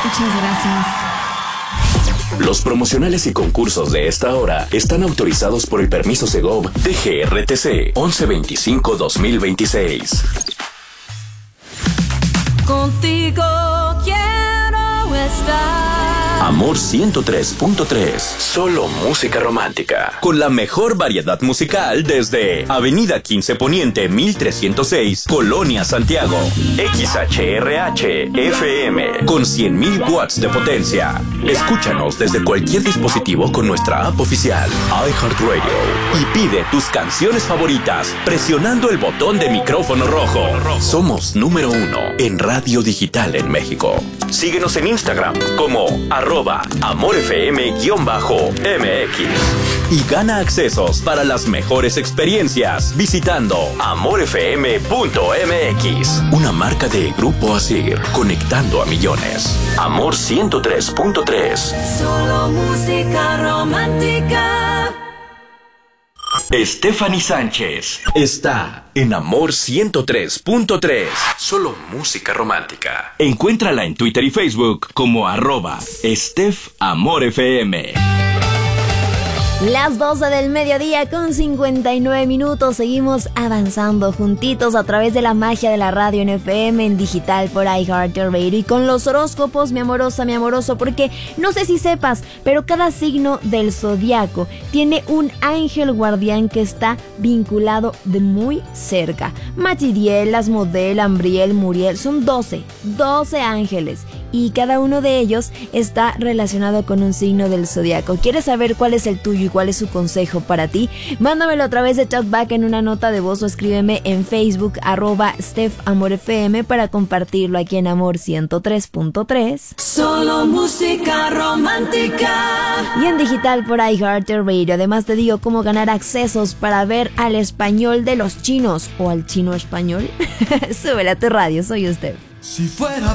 Muchas gracias. Los promocionales y concursos de esta hora están autorizados por el permiso Segov DGRTC 1125-2026. Contigo quiero estar. Amor 103.3. Solo música romántica. Con la mejor variedad musical desde Avenida 15 Poniente 1306, Colonia Santiago. XHRH FM con 100.000 watts de potencia. Escúchanos desde cualquier dispositivo con nuestra app oficial iHeartRadio y pide tus canciones favoritas presionando el botón de micrófono rojo. Somos número 1 en radio digital en México. Síguenos en Instagram como @AmorFM_MX y gana accesos para las mejores experiencias visitando amorfm.mx, una marca de Grupo Asir, conectando a millones. Amor 103.3. Solo música romántica. Stephanie Sánchez está en Amor 103.3. Solo música romántica. Encuéntrala en Twitter y Facebook como @StephAmorFM. Las 12 del mediodía con 59 minutos. Seguimos avanzando juntitos a través de la magia de la radio en FM, en digital por iHeartRadio y con los horóscopos, mi amorosa, mi amoroso, porque no sé si sepas, pero cada signo del zodiaco tiene un ángel guardián que está vinculado de muy cerca. Machidiel, Asmodel, Ambriel, Muriel, son 12 ángeles. Y cada uno de ellos está relacionado con un signo del zodiaco. ¿Quieres saber cuál es el tuyo y cuál es su consejo para ti? Mándamelo a través de chatback en una nota de voz o escríbeme en Facebook @StephAmorFM para compartirlo aquí en Amor 103.3. Solo música romántica. Y en digital por iHeartRadio. Además te digo cómo ganar accesos para ver al español de los chinos o al chino español. Súbele a tu radio, soy usted. Si fuera